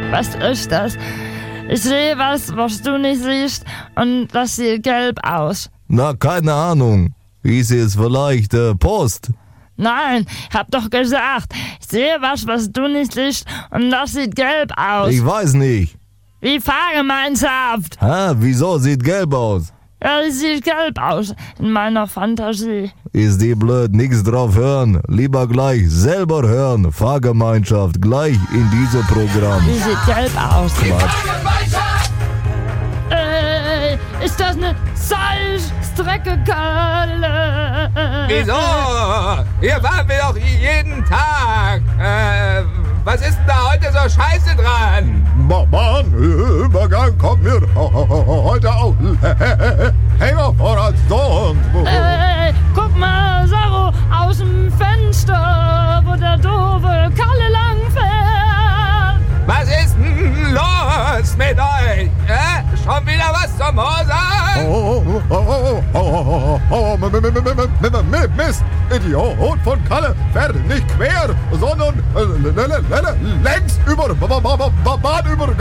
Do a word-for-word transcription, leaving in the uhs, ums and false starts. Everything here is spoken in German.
Was ist das? Ich sehe was, was du nicht siehst, und das sieht gelb aus. Na, keine Ahnung. Ist es vielleicht äh, Post? Nein, ich hab doch gesagt, ich sehe was, was du nicht siehst, und das sieht gelb aus. Ich weiß nicht. Wie Fahrgemeinschaft. Hä, wieso sieht gelb aus? Ja, es sieht gelb aus in meiner Fantasie. Ist die blöd, nix drauf hören. Lieber gleich selber hören. Fahrgemeinschaft gleich in diesem Programm. Die sieht gelb aus. Quatsch. Äh, ist das eine Salzstrecke, Kalle? Wieso? Hier fahren wir doch jeden Tag. Äh, was ist denn da heute so scheiße dran? Bahnübergang kommt mir heute auch länger vor als sonst. Äh, guck mal, Saro, aus dem Fenster, wo der doofe Kalle langfährt. Was ist denn los mit euch? Äh? Schon wieder was zum Hosern? Oh, oh, oh, oh, oh, Mist, Idiot von Kalle fährt nicht quer, sondern längs über Bahnübergang.